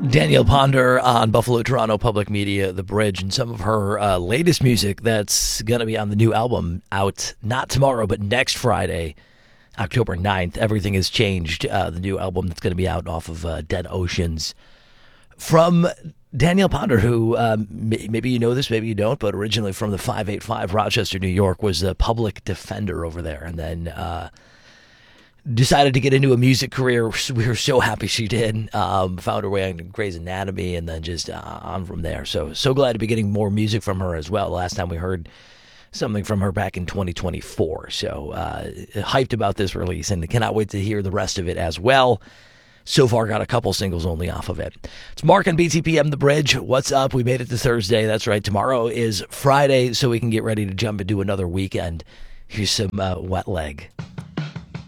Danielle Ponder on Buffalo Toronto Public Media, The Bridge, and some of her latest music that's going to be on the new album out not tomorrow, but next Friday, October 9th. Everything Has Changed, the new album that's going to be out off of Dead Oceans. From Danielle Ponder, who maybe you know this, maybe you don't, but originally from the 585 Rochester, New York, was a public defender over there, and then decided to get into a music career. We were so happy she did. Found her way on Grey's Anatomy, and then just on from there. So glad to be getting more music from her as well. Last time we heard something from her back in 2024. So hyped about this release, and cannot wait to hear the rest of it as well. So far, got a couple singles only off of it. It's Mark on BTPM The Bridge. What's up? We made it to Thursday. That's right. Tomorrow is Friday, so we can get ready to jump into another weekend. Here's some Wet Leg.